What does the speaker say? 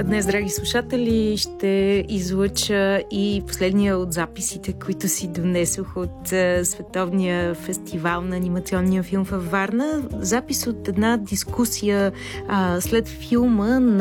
Днес, драги слушатели, ще излъча и последния от записите, които си донесох от Световния фестивал на анимационния филм във Варна. Запис от една дискусия след филма на